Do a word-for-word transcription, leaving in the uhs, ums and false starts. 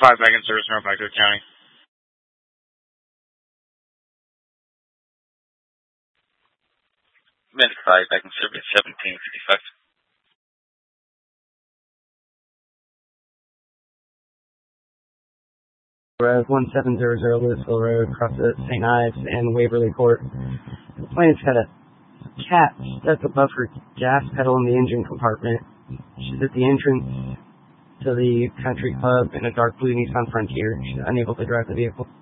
five back in service, North Factor County. Medic five back in service, seventeen fifty-five. Res one seven zero zero Louisville Road, across the Saint Ives and Waverly Court. The plaintiff's got a cat stuck above her gas pedal in the engine compartment. She's at the entrance to the country club in a dark blue Nissan Frontier. She's unable to drive the vehicle.